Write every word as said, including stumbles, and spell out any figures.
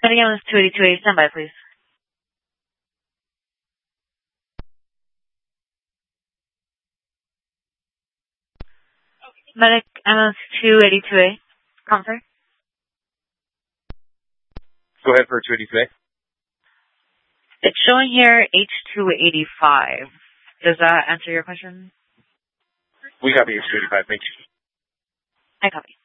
Medic ambulance two eighty-two A, stand by, please. Medic ambulance two eighty-two A, comfort. Go ahead for two eighty-two A. It's showing here H two eighty-five. Does that answer your question? We got the H two eighty-five, thank you. I copy.